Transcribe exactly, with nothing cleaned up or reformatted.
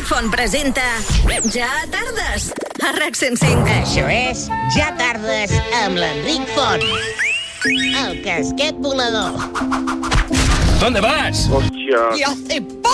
L'Enric Font presenta Ja tardes, a RAC cent cinc. Això és Ja tardes amb l'Enric Font. El casquet volador. ¿Dónde vas? Hòstia. I hace